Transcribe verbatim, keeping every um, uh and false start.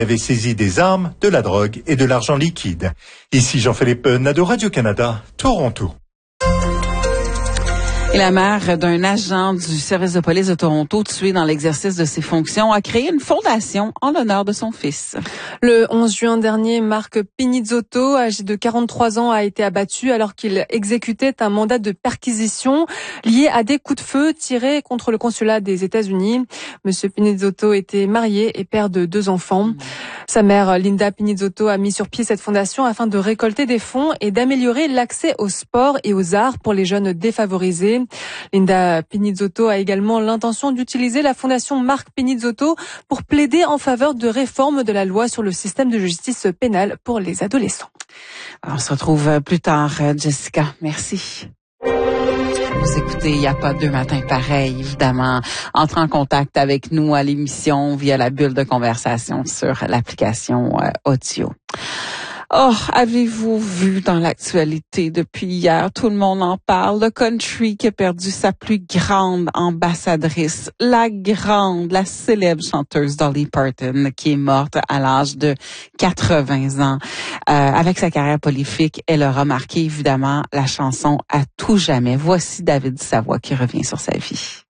avait saisi des armes, de la drogue et de l'argent liquide. Ici Jean-Philippe Nadeau, Radio-Canada, Toronto. Et la mère d'un agent du service de police de Toronto tué dans l'exercice de ses fonctions a créé une fondation en l'honneur de son fils. Le onze juin dernier, Marc Pinizzotto, âgé de quarante-trois ans, a été abattu alors qu'il exécutait un mandat de perquisition lié à des coups de feu tirés contre le consulat des États-Unis. Monsieur Pinizzotto était marié et père de deux enfants. Mmh. Sa mère, Linda Pinizzotto, a mis sur pied cette fondation afin de récolter des fonds et d'améliorer l'accès au sport et aux arts pour les jeunes défavorisés. Linda Pinizzotto a également l'intention d'utiliser la fondation Marc Pinizzotto pour plaider en faveur de réforme de la loi sur le système de justice pénale pour les adolescents. On se retrouve plus tard, Jessica. Merci. Vous écoutez, il n'y a pas deux matins pareils, évidemment. Entrez en contact avec nous à l'émission via la bulle de conversation sur l'application euh, audio. Oh, avez-vous vu dans l'actualité depuis hier, tout le monde en parle, le country qui a perdu sa plus grande ambassadrice, la grande, la célèbre chanteuse Dolly Parton, qui est morte à l'âge de quatre-vingts ans. Euh, avec sa carrière prolifique, elle aura marqué évidemment la chanson à tout jamais. Voici David Savoie qui revient sur sa vie.